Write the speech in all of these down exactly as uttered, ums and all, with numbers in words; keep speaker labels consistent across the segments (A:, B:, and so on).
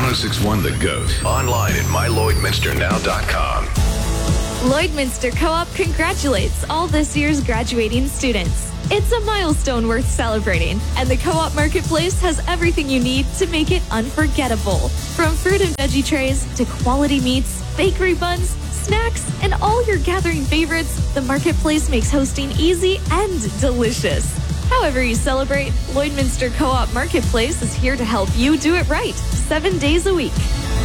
A: oh six point one The Goat. Online at my lloydminster now dot com.
B: Lloydminster Co-op congratulates all this year's graduating students. It's a milestone worth celebrating, and the Co-op Marketplace has everything you need to make it unforgettable. From fruit and veggie trays to quality meats, bakery buns, snacks, and all your gathering favorites, the Marketplace makes hosting easy and delicious. However you celebrate, Lloydminster Co-op Marketplace is here to help you do it right, seven days a week.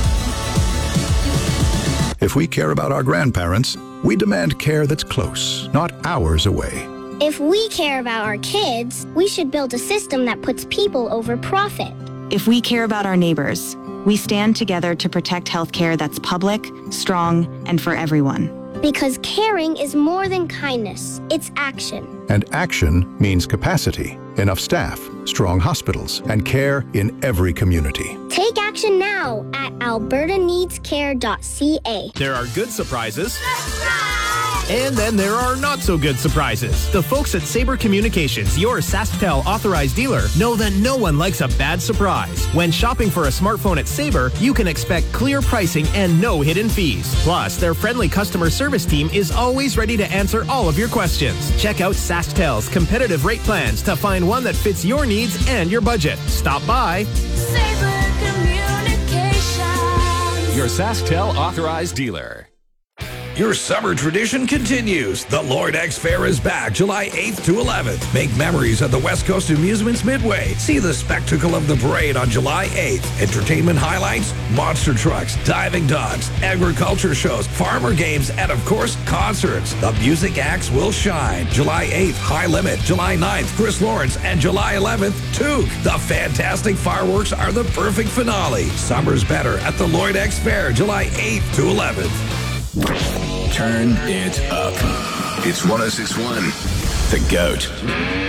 C: If we care about our grandparents, we demand care that's close, not hours away.
D: If we care about our kids, we should build a system that puts people over profit.
E: If we care about our neighbors, we stand together to protect healthcare that's public, strong, and for everyone.
D: Because caring is more than kindness, it's action.
C: And action means capacity, enough staff, strong hospitals, and care in every community.
D: Take action now at alberta needs care dot c a.
F: There are good surprises. And then there are not so good surprises. The folks at Sabre Communications, your SaskTel authorized dealer, know that no one likes a bad surprise. When shopping for a smartphone at Sabre, you can expect clear pricing and no hidden fees. Plus, their friendly customer service team is always ready to answer all of your questions. Check out SaskTel's competitive rate plans to find one that fits your needs and your budget. Stop by.
G: Sabre Communications,
H: your SaskTel authorized dealer.
I: Your summer tradition continues. The Lloyd X Fair is back July eighth to eleventh. Make memories at the West Coast Amusements Midway. See the spectacle of the parade on July eighth. Entertainment highlights, monster trucks, diving dogs, agriculture shows, farmer games, and of course, concerts. The music acts will shine. July eighth, High Limit. July ninth, Chris Lawrence. And July eleventh, Took. The fantastic fireworks are the perfect finale. Summer's better at the Lloyd X Fair July eighth to eleventh.
A: Turn it up. It's one oh six point one The Goat.